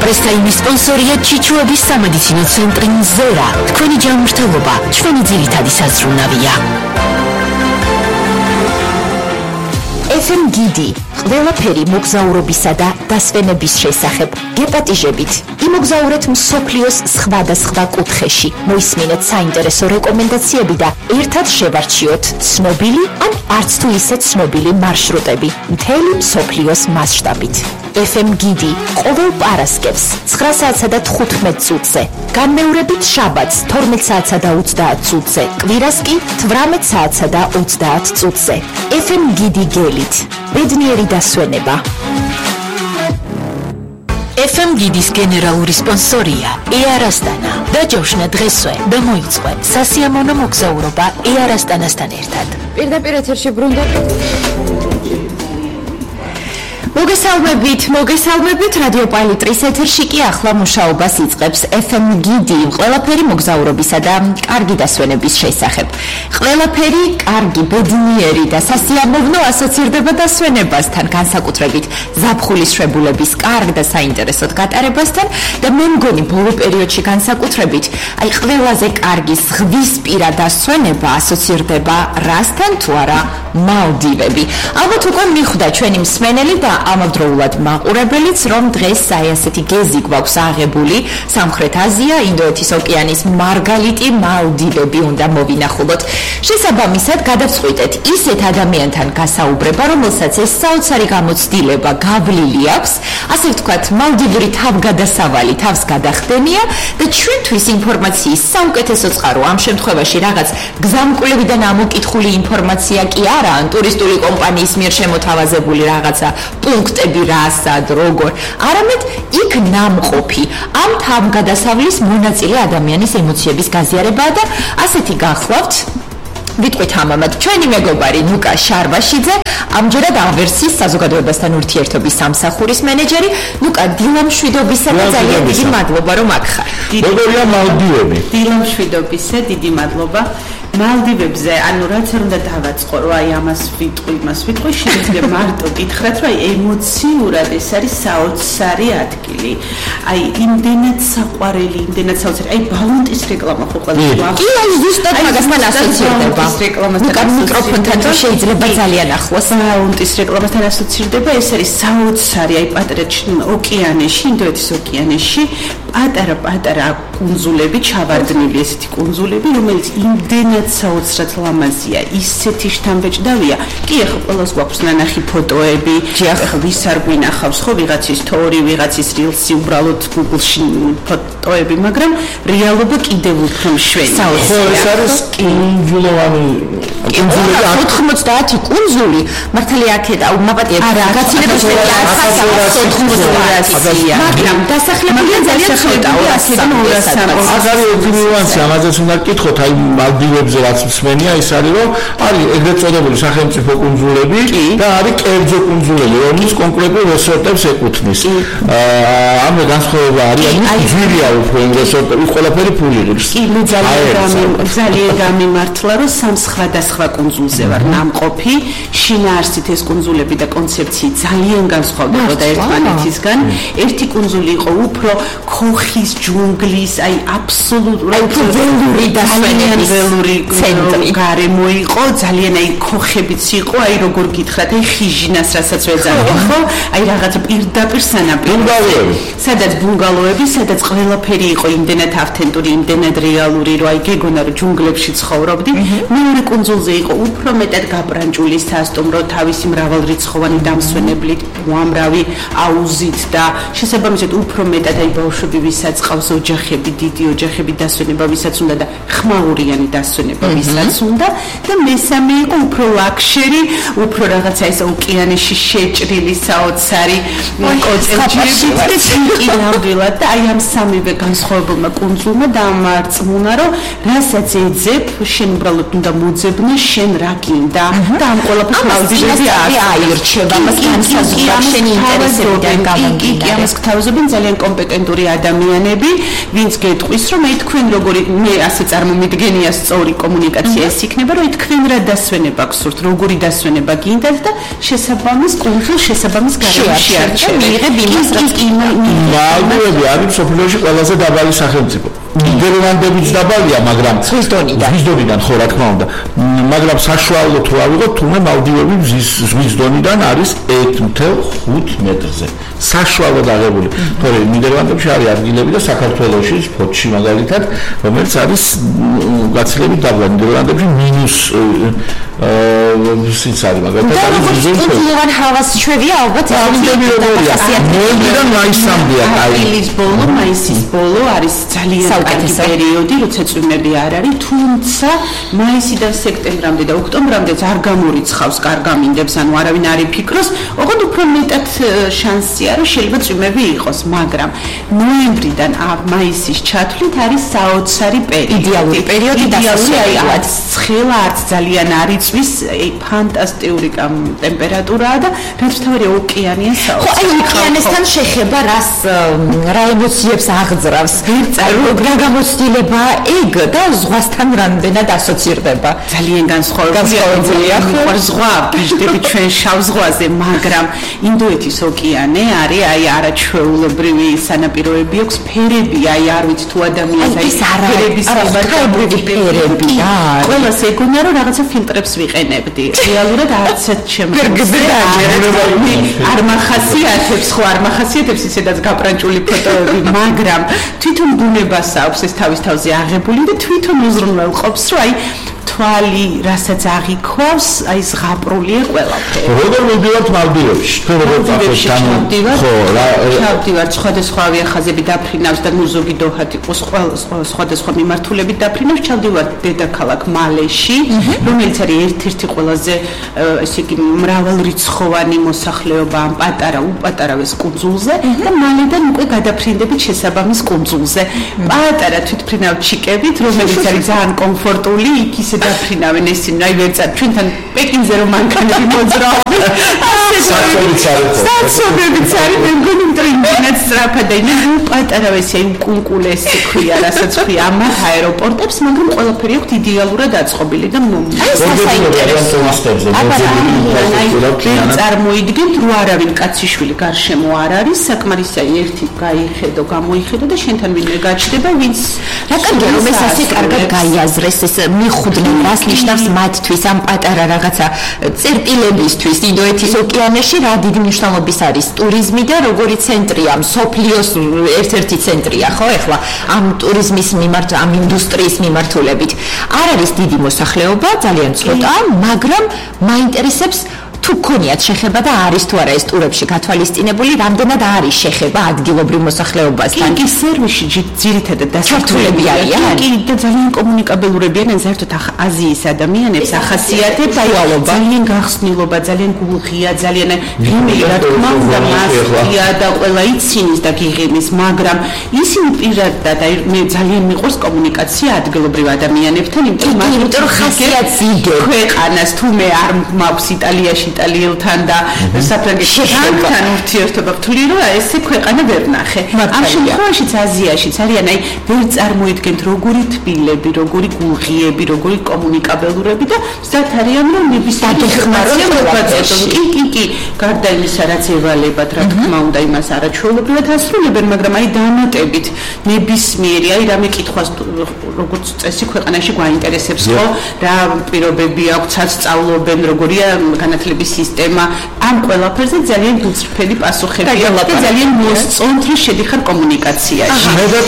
პრესტაიმის სპონსორია ჩიჩუების სამედიცინო ცენტრი ზერა. თქვენი ჯანმრთელობა ჩვენი ძირითადი საზრუნავია. FM გიდი ყველაფერი მოგზაურობისა და დასვენების შესახებ გეპატიჟებით. იმოგზაურეთ მსოფლიოს სხვადასხვა კუთხეში. მოისმინეთ საინტერესო რეკომენდაციები და ერთად შევარჩიოთ ცნობილი ან არც თუ ისე ცნობილი მარშრუტები მთელი მსოფლიოს მასშტაბით. FM გიდი ყოველ პარასკევს 9 საათსა და 15 წუთზე. განმეორებით შაბათს 12 საათსა და 30 წუთზე. კვირას კი 18 საათსა და 30 წუთზე. FM გიდი გელით. ბედნიერი დასვენება. FM გიდის გენერალური სპონსორია ეარასტანა. დაჯავშნა დღესვე და მოიწყო სასიამოვნო მოგზაურობა ეარასტანასთან ერთად. პირდაპირ ეთერში ბრუნდა. მოგესალმებით რადიო პალიტრის ეთერში კი ახლა მუშაობას იწყებს FM გიდი ყველაფერი მოგზაურობისა და კარგი დასვენების შესახებ. ყველაფერი კარგი, ბედნიერი და სასიამოვნო ასოცირდება დასვენებასთან, განსაკუთრებით ზაფხულის შვებულების კარგ და საინტერესოდ გატარებასთან და მე მგონი ბოლო პერიოდში განსაკუთრებით აი ყველაზე კარგი ზღვისპირა დასვენება ასოცირდება რასთან თუ არა მალდივები. ალბათ უკვე მიხვდა ჩვენი მსმენელი და ამავდროულად მაყურებელიც, რომ დღეს აი ასეთი გეზი გვაქვს აღებული სამხრეთ აზია, ინდოეთის ოკეანის მარგალიტი მალდივები უნდა მოვინახულოთ. შესაბამისად გადავწყვიტეთ ისეთ ადამიანთან გასაუბრება, რომელსაც ეს საოცარი გამოცდილება გავლილი აქვს, ასე ვთქვათ, მალდივური თავგადასავალი თავს გადახდენია და ჩვენთვის ინფორმაციის საუკეთესო წყარო ამ შემთხვევაში რაღაც გზამკვლევიდან ამოკითხული ინფორმაცია კი არა, ან ტურისტული კომპანიის მიერ შემოთავაზებული რაღაცა პუნქტები რასად, როგორ, არამედ იქ ნამყოფი ამ თავგადასავლის მონაწილე ადამიანის ემოციების გაზიარებაა და ასეთი გახლავთ ვიტყვით ამამად ჩვენი მეგობარი ნუკა შარვაშიძე, ამჯერად ავერსის საზოგადოებასთან ურთიერთობის სამსახურის მენეჯერი. ნუკა, დილამშვიდობისა და ძალიან დიდი მადლობა რომ აქ ხარ. როგორია მალდივები? დილამშვიდობისა, დიდი მადლობა. მალდივებზე, ანუ რაც არ უნდა დავაწყო, რომ აი ამას ვიტყვი, შეიძლება მარტო გითხრათ, რომ აი ემოციურად ეს არის საოცარი ადგილი. აი იმდენად საყვარელი, იმდენად საოცარი. აი ბალონტის რეკლამა ხო ყველა გვაქვს. კი, აი ზუსტად მაგასთან ასოცირდება. რეკლამასთან მიკროფონთან თუ შეიძლება ძალიან ახლოს. ბალონტის რეკლამასთან ასოცირდება, ეს არის საოცარი, აი პატარა ოკეანეში, ინდოეთის ოკეანეში, პატარა კუნძულები, ჩავარდნილი ესეთი კუნძულები, რომელიც იმდენად საოცრად ლამაზია, ისეთი შთამბეჭდავია. კი, ახლა ყველას გვაქვს ნანახი ფოტოები, ახლა ვის არ გვინახავს ხო ვიღაცის თორი, ვიღაცის რილსი, უბრალოდ Google-ში ფოტოები, მაგრამ რეალობა კიდევ უფრო მშვენია. ხო, ეს არის კუნძულოვანი კუნძულები 90 კუნძული, მართალია აქედა, მაპატია გაცილებით მაგრამ დასახლებულია ძალიან ცოტა 200-300. აგარი ერთი ნიუანსი, ამაზეც უნდა გკითხოთ, აი მალდივებზე რაც მსმენია ის არის, რომ არის ეგრეთ წოდებული სახელმწიფო კუნძულები და არის კერძო კუნძულები, რომლის კონკრეტულ რესორტებს ეკუთვნის. ამ განსხვავება არის, ანუ ძვირია უფრო იმ რესორტები, ყველაფერი ფული ღირს. კი, ძალიან გამიმართლა, რომ სამ სხვადასხვა კუნძულზე ვარ ნამყოფი, შინაარსით ეს კუნძულები და კონცეფციი ძალიან განსხვავდებოდა ერთმანეთისგან. ერთი კუნძული იყო უფრო ქოხის, ჯუნგლის, აი აბსოლუტურად ველური და ველური ცენტრი გარემო იყო, ძალიან აი ქოხებიც იყო, აი როგორ გითხრათ, აი ხიჟინას რასაც ვეძახო, ხო? აი რაღაცა პირდაპირ სანაპიროზე. სადაც ბუნგალოები, სადაც ყველაფერი იყო იმდენად ავთენტური, იმდენად რეალური, რომ აი გეგონა რომ ჯუნგლებში ცხოვრობდი. მეორე კუნძულზე იყო უფრო მეტად გაბრანჭული სასტუმრო, თავისი მრავალრიცხოვანი დამსვენებლით, უამრავი აუზით და შესაბამისად უფრო მეტად აი ბავშვები, ვისაც ყავს ოჯახები, დიდი ოჯახები დასვენება, ვისაც უნდა და ხმაურიანი დასვენება, ვისაც უნდა და მესამე იყო უფრო ლაქშერი, უფრო რაღაცა ეს ოკეანეში შეჭრილი საოცარი კოტერჯები და კი ნამდვილად და აი ამ სამივე განსხვავებულმა კუნძულმა დამარწმუნა, რომ რასაც ეძებ, შენ უბრალოდ უნდა მოძებნე, შენ რა გინდა და ამ ყველაფერს მალდივები აირჩევა, მას განსაზღვრა შენი ინტერესებიდან გამომდინარე. კი, ამას გთავაზობენ ძალიან კომპეტენტური ადამიანები, ვინც გეტყვის, რომ აი თქვენ როგორი მე ასე წარმომიდგენია სწორი კომუნიკაცია ეს იქნება, რომ თქვენ რა დასვენება გსურთ, როგორი დასვენება გინდათ და შესაბამის კუნძულ, შესაბამის გარემოში არჩევთ. მიიღებ იმას, რაც მალდივები არის სოფლიოში ყველაზე დაბალი სახელმწიფო. ნიდერლანდებიც დაბალია, მაგრამ ზღვის დონიდან, ხო, რა თქმა უნდა. მაგრამ საშუალო თუ ავიღოთ, თუმცა მალდივები ზღვის დონიდან არის 1.5 მეტრზე. საშუალო დაღებული. თორე ნიდერლანდებში არის ადგილები და საქართველოში, ფოთში მაგალითად, რომელიც არის გაცილებით დაბლა. ნიდერლანდებში მინუს სიცარი მაგალითად არის ზღვის ჰავას ჩვევია ალბათ ნოემბრიდან მაისამდეა. აპრილის ბოლო, მაისის ბოლო არის ძალიან კარგი პერიოდი, როცა წვიმები არ არის, თუმცა მაისიდან სექტემბრამდე და ოქტომბრამდეც არ გამორიცხავს კარგ ამინდებს, ანუ არავინ არ იფიქროს, ოღონდ უფრო მეტად შანსია, რომ შეიძლება წვიმები იყოს, მაგრამ ნოემბრიდან მაისის ჩათვლით არის საოცარი პერიოდი. იდეალური პერიოდი დასასრულად. ცხელა არც ძალიან არ იწვის, ფანტასტიკური ტემპერატურაა და რაც თავი ოკეანეა საოცარი. ხო, აი ოკეანესთან შეხება რა ემოციებს აღძრავს? რა გამოცდილება ეგ და ზღვასთან რამდენად ასოცირდება? ძალიან განსხვავებულია. ხო, ზღვა, ბიჭდები ჩვენ შავ ზღვაზე, მაგრამ ინდოეთის ოკეანე არის აი არაჩვეულებრივი სანაპიროები აქვს, ფერები, აი არ ვიცი თუ ადამიანს აი ფერების ფერები არის. ყველას ეგონა რომ რაღაცა ფილტრებს ვიყენებდი. რეალურად არც არ მახასიათებს, ხო არ მახასიათებს ისედაც გაპრანჭული ფოტოები, მაგრამ თვითონ ბუნებას აქვს ეს თავის თავზე აღებული და თვითონ უზრუნველყოფს, რომ აი თვალი, რასაც აღიქვავს, აი ზღაპრულია ყველაფერი. როგორ მივდივართ მალდივებში? თუ როგორ ჩავდივართ სხვადასხვა ავიახაზები დაფრინავს და ნუ ზოგი დოჰათ იყოს სხვადასხვა მიმართულებით დაფრინავს, ჩავდივართ დედაქალაქ მალეში, რომელიც არის ერთ-ერთი ყველაზე ესე იგი მრავალრიცხოვანი მოსახლეობა ამ უპატარავეს კუნძულზე და მალედან უკვე გადაფრინდებით შესაბამის კუნძულზე. პატარა თვითფრინავ ჩიკებით, რომელიც არის ძალიან კომფორტული, იქ ისე დაფრინავენ ესენი, აი ვერცად ჩვენთან პეკინზე რომ მანქანები მოძრაობენ. საცობებიც არის, მე მგონი იმდენად სწრაფად და იმ პატარავეს აი უკუნკულეს ქვია, რასაც ქვია ამ აეროპორტებს, მაგრამ ყველაფერი აქვს იდეალურად აწყობილი და წარმოიდგენთ, რომ არავინ კაციშვილი გარშემო არ არის, საკმარისია ერთი გაიხედო, გამოიხედო და შენთან ვინმე გაჩნდება, ვინც რა კარგია რომ ეს ასე კარგად გაიაზრეს, ეს მიხვდნენ რას ნიშნავს მათთვის ამ პატარა რაღაცა წერტილებისთვის ინდოეთის ოკეანეში რა დიდი მნიშვნელობის არის ტურიზმი და როგორი ცენტრია მსოფლიოს ერთ-ერთი ცენტრია ხო ეხლა ამ ტურიზმის მიმართ ამ ინდუსტრიის მიმართულებით არ არის დიდი მოსახლეობა ძალიან ცოტა მაგრამ მაინტერესებს თუ გქონიათ შეხება და არის თუ არა ეს ტურებში გათვალისწინებული, რამდენად არის შეხება ადგილობრივ მოსახლეობასთან? კი, სერვისში ძირითადად დასართულები არიან. კი, და ძალიან კომუნიკაბელურები არიან, საერთოდ აზიის ადამიანებს ახასიათებს ძალიან გახსნილობა, ძალიან გულღია, ძალიან ღიმილი, რა თქმა უნდა, მასწია და ყველა ცინის და გიღიმის, მაგრამ ისინი პირადად მე ძალიან მიყვარს კომუნიკაცია ადგილობრივ ადამიანებთან, იმიტომ რომ ხასიათს იგებ ქვეყანას თუ მე არ მაქვს იტალიაში იტალიელთან და საფრანგეთთან ურთიერთობა ვთვლი რომ ესე ქვეყანა ვერ ნახე. ამ შემთხვევაშიც აზიაშიც არიან აი ვერ წარმოიდგენთ როგორი თბილები, როგორი გულღიები, როგორი კომუნიკაბელურები და ზათ არიან რომ ნებისმიერ მოგვაწოდონ. კი, გარდა იმისა რაც ევალებათ, რა თქმა უნდა იმას არაჩვეულებრივად ასრულებენ, მაგრამ აი დამატებით ნებისმიერი აი რამე კითხვას როგორც წესი ქვეყანაში გვაინტერესებს ხო, რა პირობები აქვს, საც სწავლობენ, როგორია განათლების სისტემა, ამ ყველაფერზე ძალიან გულწრფელი პასუხები აქვს და ძალიან მოსწონთ რომ შედიხარ კომუნიკაციაში. მე და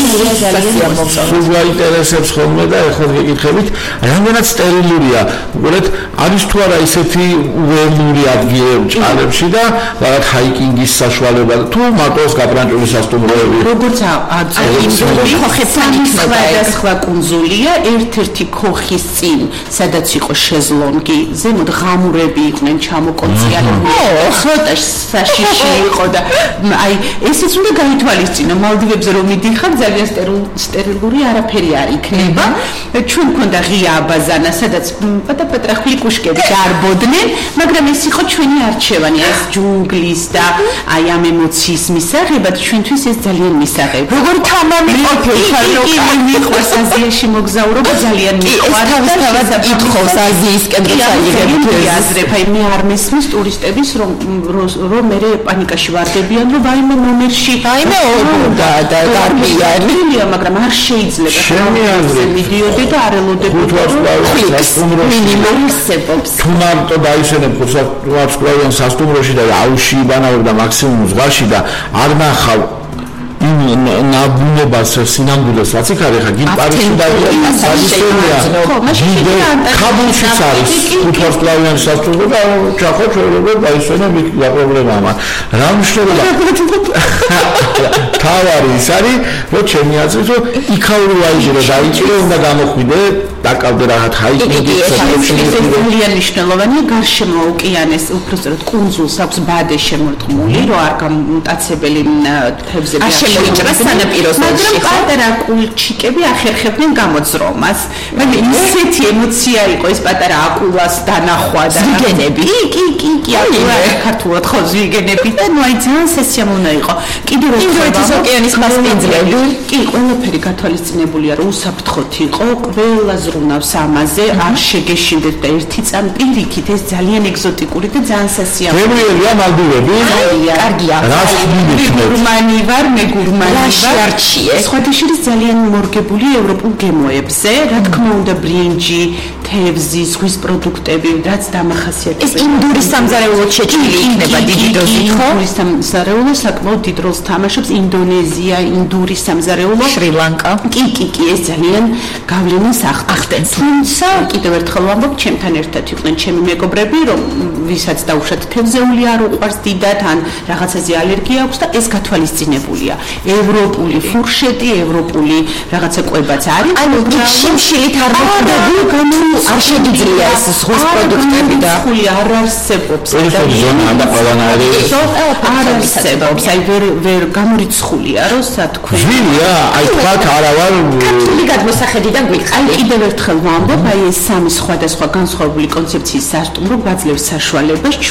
სულ გაინტერესებს ხოლმე და ეხლა გეკითხებით, რამდენად სტერილურია, უყურეთ, არის თუ არა ისეთი უელური ადგილები ჭალებში და რაღაც ჰაიკინგის საშუალება თუ მარტოს გაპრანჭული სასტუმროები. როგორც ხოხებთან იქნება სხვადასხვა კუნძულია, ერთ-ერთი ქოხის წინ, სადაც იყო შეზლონგი, ზემოთ ღამურები იყო იყვნენ ჩამოკონციალებული. ცოტა საშიში იყო და აი ესეც უნდა გაითვალისწინო მალდივებზე რომ მიდიხარ ძალიან სტერილური არაფერი არ იქნება. ჩვენ მქონდა ღია აბაზანა, სადაც პატარ-პატარა ხვლიკუშკები დარბოდნენ, მაგრამ ეს იყო ჩვენი არჩევანი, ეს ჯუნგლის და აი ამ ემოციის მისაღებად ჩვენთვის ეს ძალიან მისაღებია. როგორ თამამი ყოფილი რომ მიყვარს აზიაში მოგზაურობა ძალიან მიყვარს. ეს თავისთავად ითხოვს აზიისკენ როცა იღებთ აზრებს. აი მე არ მესმის ტურისტების რომ მე პანიკაში ვარდებიან რომ ვაიმე ნომერში ვაიმე და გარბია, მაგრამ არ შეიძლება ჩემი აზრით მიდიოდი და არ ელოდებოდი მინიმუმსებობს. თუ მარტო დაისვენებ ვარსკვლავიან სასტუმროში და აუში იბანავებ და მაქსიმუმ ზღვაში და არ ნახავ ნაბუნებას სინამდვილეს რაც იქ არის ხა გინ პარიზში და სადისერია ქაბულშიც არის ვარსკვლავიან სასტუმრო და ჩახო შეიძლება დაისვენებ იქ და პრობლემაა მაგრამ რა მნიშვნელობა თავარი ის არის რომ ჩემი აზრით რომ იქაური ვაიჟერო დაიჭირო უნდა გამოხვიდე დაკავდე რაღაც ჰაიკინგი ძალიან მნიშვნელოვანია გარშემო ოკეანეს უბრალოდ კუნძულს აქვს ბადე შემორტყმული რომ არ გამტაცებელი თევზები არ შემოიჭრას სანაპიროს მაგრამ პატარა კულჩიკები ახერხებდნენ გამოძრომას მაგრამ ისეთი ემოცია იყო ეს პატარა აკულას დანახვა და ზვიგენები კი ქართულად ხო ზვიგენები და ნუ აი ძალიან სესიამოვნო იყო კიდევ ინდოეთის ოკეანის მასპინძლები კი ყველაფერი გათვალისწინებულია რომ უსაფრთხოდ იყო ყველა ზრუნავს ამაზე არ შეგეშინდეთ და ერთი წამ პირიქით ეს ძალიან ეგზოტიკური და ძალიან სასიამოვნო გემრიელია მალდივები კარგია რას გურმანი ვარ მე გურმანი ვარ არჩიე სხვადასხვა ძალიან მორგებული ევროპულ გემოებზე რა თქმა უნდა ბრინჯი თევზი ზღვის პროდუქტები რაც დამახასიათებელია ეს ინდურის სამზარეულოდ შეჭრილი იქნება დიდი დოზით ხო ინდურის სამზარეულო საკმაოდ დიდ როლს თამაშობს ინდონეზია ინდურის სამზარეულო შრი-ლანკა კი ეს ძალიან გავლენას ახდენს თუმცა კიდევ ერთხელ ვამბობ ჩემთან ერთად იყვნენ ჩემი მეგობრები რომ ვისაც დაუშვათ თევზეული არ უყვარს დიდად ან რაღაცაზე ალერგია აქვს და ეს გათვალისწინებულია ევროპული ფურშეტი ევროპული რაღაცა კვებაც არის ანუ შიმშილით არ მოხდება არ შეგიძლია ეს ზღვის პროდუქტები და ხული არ არსებობს და არ არსებობს აი ვერ გამორიცხულია რომ სათქვი ჟვილია აი თქვათ არა ვარ ქართული გადმოსახედიდან გვიხარ აი კიდევ ერთხელ ვამბობ აი ეს სამი სხვადასხვა განსხვავებული კონცეფციის სასტუმრო გვაძლევს საშუალებას